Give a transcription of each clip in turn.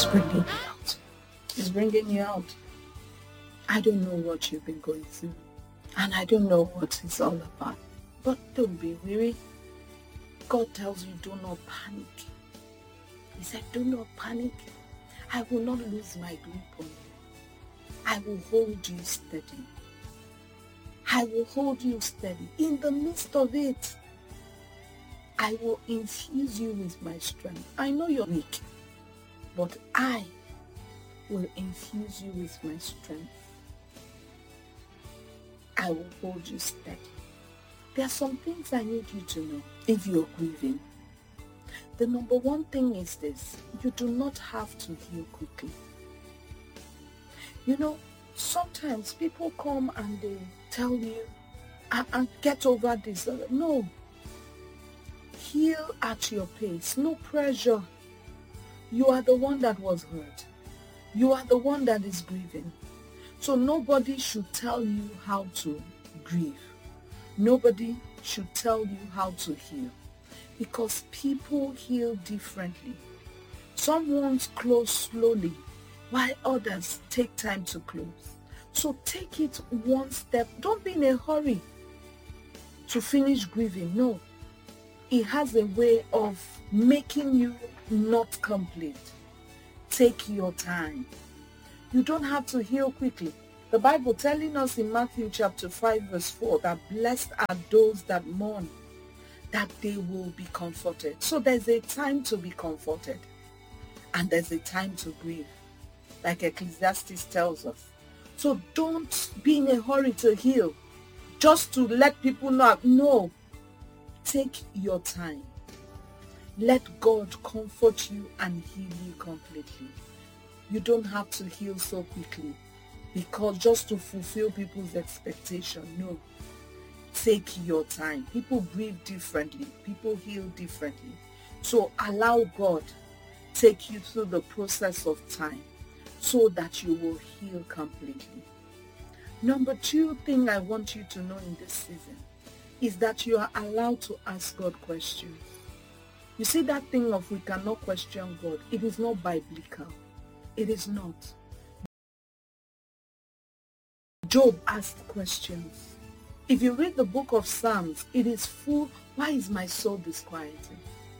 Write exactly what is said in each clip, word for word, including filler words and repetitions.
is bringing you out. It's bringing you out. I don't know what you've been going through, and I don't know what it's all about. But don't be weary. God tells you, do not panic. He said, do not panic. I will not lose my grip on you. I will hold you steady. I will hold you steady. In the midst of it, I will infuse you with my strength. I know you're weak, but I will infuse you with my strength. I will hold you steady. There are some things I need you to know if you're grieving. The number one thing is this: you do not have to heal quickly. You know, sometimes people come and they tell you, and, and get over this. No. Heal at your pace. No pressure. You are the one that was hurt. You are the one that is grieving. So nobody should tell you how to grieve. Nobody should tell you how to heal. Because people heal differently. Some ones close slowly, while others take time to close. So take it one step. Don't be in a hurry to finish grieving. No. It has a way of making you not complete. Take your time. You don't have to heal quickly. The Bible telling us in Matthew chapter five verse four that blessed are those that mourn, that they will be comforted. So there's a time to be comforted, and there's a time to grieve, like Ecclesiastes tells us. So don't be in a hurry to heal, just to let people know. No. Take your time. Let God comfort you and heal you completely. You don't have to heal so quickly, because just to fulfill people's expectation. No. Take your time. People grieve differently. People heal differently. So allow God take you through the process of time so that you will heal completely. Number two thing I want you to know in this season is that you are allowed to ask God questions. You see that thing of we cannot question God. It is not biblical. It is not. Job asked questions. If you read the book of Psalms, it is full. Why is my soul disquieted?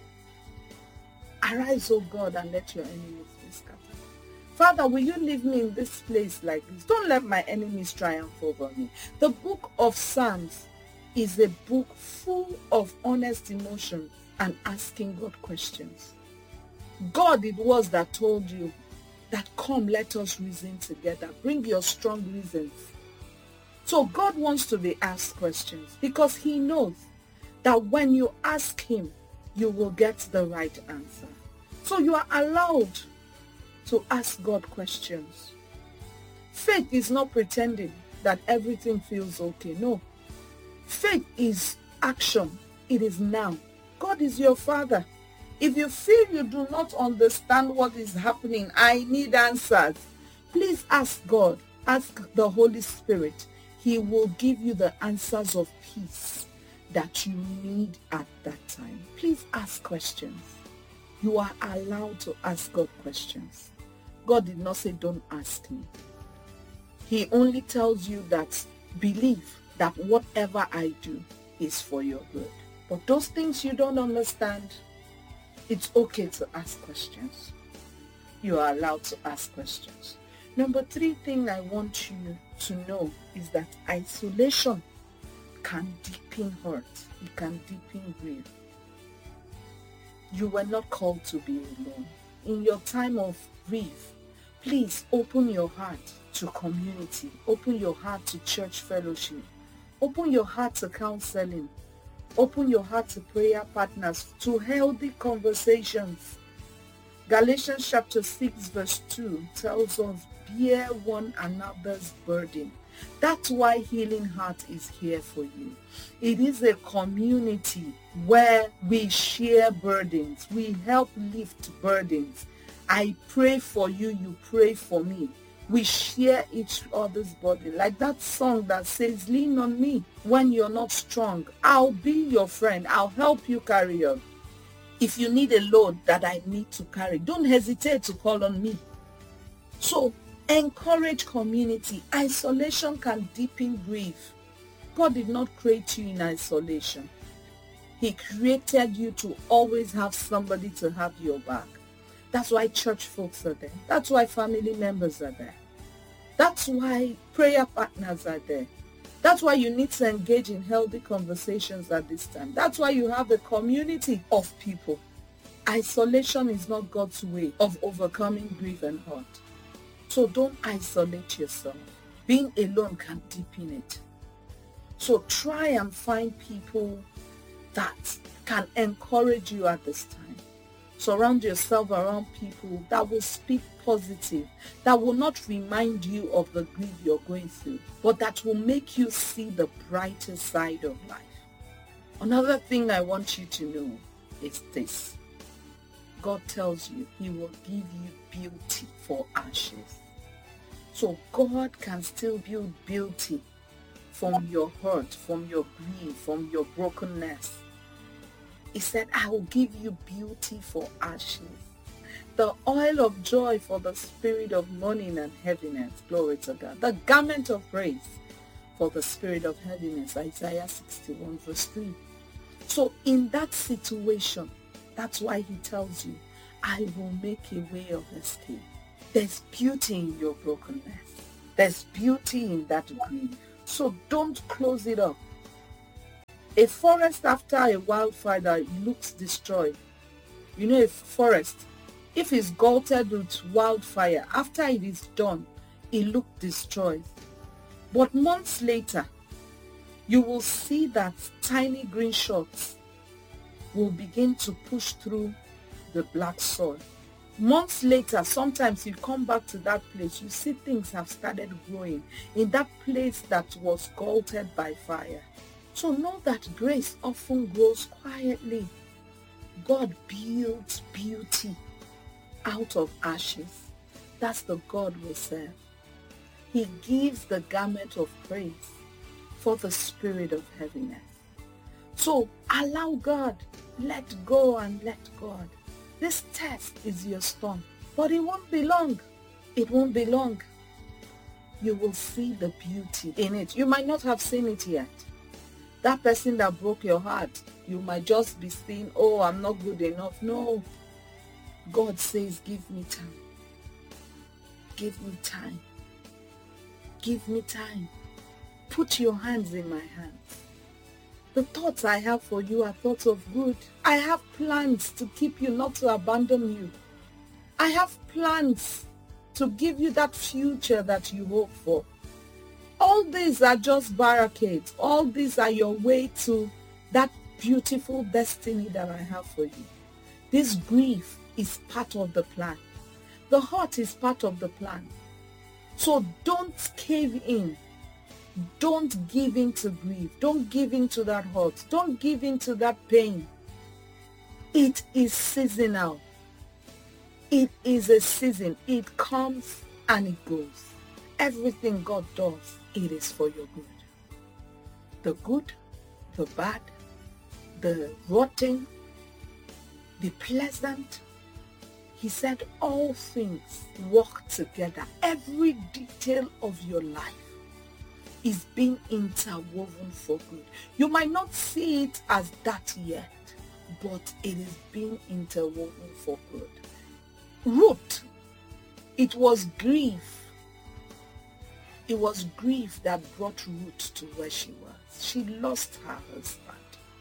Arise, O God, and let your enemies be scattered. Father, will you leave me in this place like this? Don't let my enemies triumph over me. The book of Psalms is a book full of honest emotion and asking God questions. God it was that told you that, come, let us reason together. Bring your strong reasons. So God wants to be asked questions because he knows that when you ask him, you will get the right answer. So you are allowed to ask God questions. Faith is not pretending that everything feels okay. No. Faith is action. It is now. God is your Father. If you feel you do not understand what is happening, I need answers. Please ask God. Ask the Holy Spirit. He will give you the answers of peace that you need at that time. Please ask questions. You are allowed to ask God questions. God did not say, don't ask me. He only tells you that believe that whatever I do is for your good. But those things you don't understand, it's okay to ask questions. You are allowed to ask questions. Number three thing I want you to know is that isolation can deepen hurt. It can deepen grief. You were not called to be alone. In your time of grief, please open your heart to community. Open your heart to church fellowship. Open your heart to counseling. Open your heart to prayer partners, to healthy conversations. Galatians chapter six verse two tells us, bear one another's burden. That's why Healing Heart is here for you. It is a community where we share burdens. We help lift burdens. I pray for you, you pray for me. We share each other's burden. Like that song that says, lean on me when you're not strong. I'll be your friend. I'll help you carry on. If you need a load that I need to carry, don't hesitate to call on me. So encourage community. Isolation can deepen grief. God did not create you in isolation. He created you to always have somebody to have your back. That's why church folks are there. That's why family members are there. That's why prayer partners are there. That's why you need to engage in healthy conversations at this time. That's why you have a community of people. Isolation is not God's way of overcoming grief and hurt. So don't isolate yourself. Being alone can deepen it. So try and find people that can encourage you at this time. Surround yourself around people that will speak positive, that will not remind you of the grief you're going through, but that will make you see the brighter side of life. Another thing I want you to know is this. God tells you he will give you beauty for ashes. So God can still build beauty from your hurt, from your grief, from your brokenness. He said, I will give you beauty for ashes. The oil of joy for the spirit of mourning and heaviness. Glory to God. The garment of praise for the spirit of heaviness. Isaiah sixty-one verse three. So in that situation, that's why he tells you, I will make a way of escape. There's beauty in your brokenness. There's beauty in that grief. So don't close it up. A forest after a wildfire looks destroyed. You know, a forest, if it's gutted with wildfire, after it is done, it looks destroyed. But months later, you will see that tiny green shoots will begin to push through the black soil. Months later, sometimes you come back to that place, you see things have started growing in that place that was gutted by fire. So know that grace often grows quietly. God builds beauty out of ashes. That's the God we serve. He gives the garment of praise for the spirit of heaviness. So allow God, let go and let God. This test is your storm, but it won't be long. It won't be long. You will see the beauty in it. You might not have seen it yet. That person that broke your heart, you might just be saying, oh, I'm not good enough. No. God says, give me time. Give me time. Give me time. Put your hands in my hands. The thoughts I have for you are thoughts of good. I have plans to keep you, not to abandon you. I have plans to give you that future that you hope for. All these are just barricades. All these are your way to that beautiful destiny that I have for you. This grief is part of the plan. The hurt is part of the plan. So don't cave in. Don't give in to grief. Don't give in to that hurt. Don't give in to that pain. It is seasonal. It is a season. It comes and it goes. Everything God does, it is for your good. The good, the bad, the rotten, the pleasant. He said all things work together. Every detail of your life is being interwoven for good. You might not see it as that yet, but it is being interwoven for good. Ruth, it was grief. It was grief that brought Ruth to where she was. She lost her husband.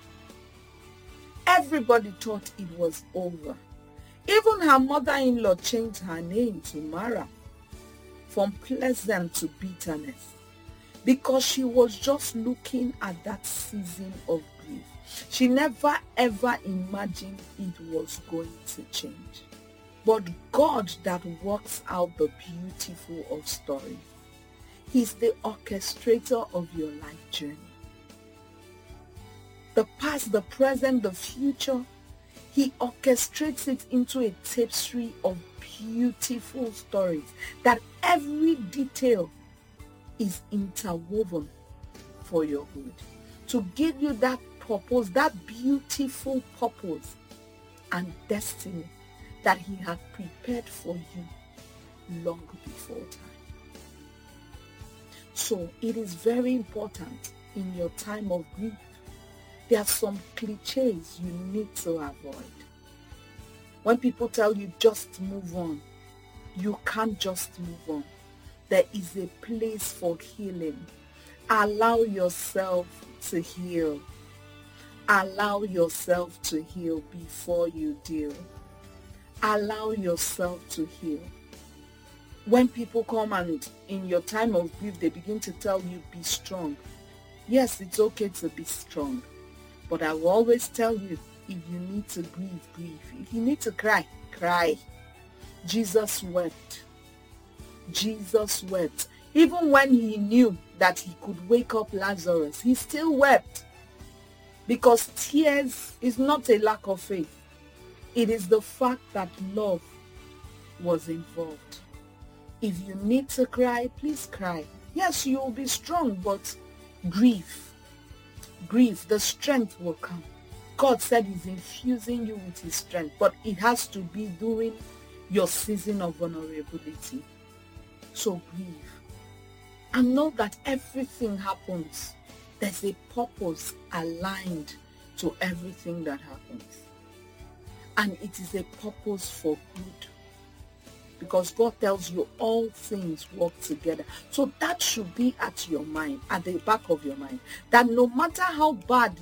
Everybody thought it was over. Even her mother-in-law changed her name to Mara, from pleasant to bitterness, because she was just looking at that season of grief. She never ever imagined it was going to change. But God that works out the beautiful of stories, He's the orchestrator of your life journey. The past, the present, the future, He orchestrates it into a tapestry of beautiful stories that every detail is interwoven for your good. To give you that purpose, that beautiful purpose and destiny that he had prepared for you long before time. So it is very important in your time of grief. There are some cliches you need to avoid. When people tell you just move on, you can't just move on. There is a place for healing. Allow yourself to heal. Allow yourself to heal before you deal. Allow yourself to heal. When people come and in your time of grief, they begin to tell you, be strong. Yes, it's okay to be strong. But I will always tell you, if you need to grieve, grieve. If you need to cry, cry. Jesus wept. Jesus wept. Even when he knew that he could wake up Lazarus, he still wept. Because tears is not a lack of faith. It is the fact that love was involved. If you need to cry, please cry. Yes, you will be strong, but grieve. Grieve. The strength will come. God said he's infusing you with his strength, but it has to be during your season of vulnerability. So grieve. And know that everything happens. There's a purpose aligned to everything that happens. And it is a purpose for good. Because God tells you all things work together. So that should be at your mind, at the back of your mind. That no matter how bad